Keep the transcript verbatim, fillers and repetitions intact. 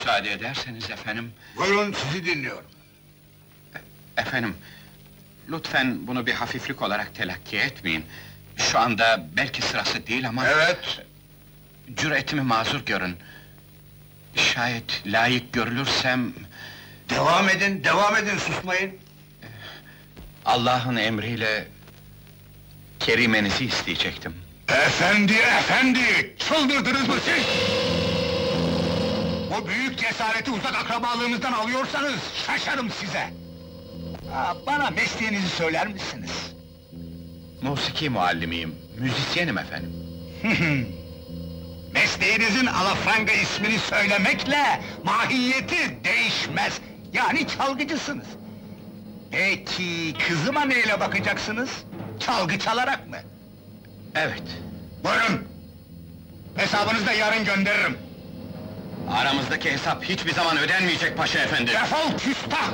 Müsaade ederseniz efendim... Buyurun, sizi dinliyorum. Efendim, lütfen bunu bir hafiflik olarak telakki etmeyin. Şu anda belki sırası değil ama... Evet. Cüretimi mazur görün. Şayet layık görülürsem... Devam edin, devam edin, susmayın. Allah'ın emriyle... Kerimenizi isteyecektim. Efendi, efendi! Çıldırdınız mı siz? O büyük cesareti uzak akrabalığımızdan alıyorsanız şaşarım size! Aa, bana mesleğinizi söyler misiniz? Musiki muallimiyim, müzisyenim efendim. Mesleğinizin alafranga ismini söylemekle mahiyeti değişmez. Yani çalgıcısınız. Peki kızıma neyle bakacaksınız? Çalgı çalarak mı? Evet. Buyurun! Hesabınızı da yarın gönderirim. Aramızdaki hesap hiçbir zaman ödenmeyecek paşa efendi. Defol küstah!